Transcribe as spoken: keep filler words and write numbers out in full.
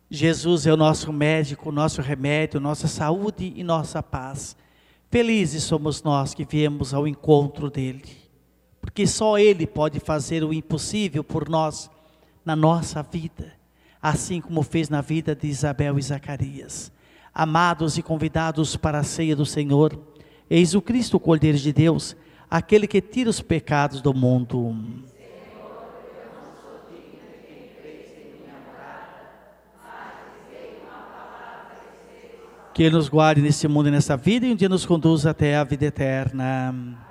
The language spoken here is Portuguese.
Jesus é o nosso médico, o nosso remédio, nossa saúde e nossa paz. Felizes somos nós que viemos ao encontro dele, porque só ele pode fazer o impossível por nós na nossa vida, assim como fez na vida de Isabel e Zacarias. Amados e convidados para a ceia do Senhor, eis o Cristo, o Cordeiro de Deus, aquele que tira os pecados do mundo. Que Ele nos guarde nesse mundo e nessa vida e um dia nos conduza até a vida eterna.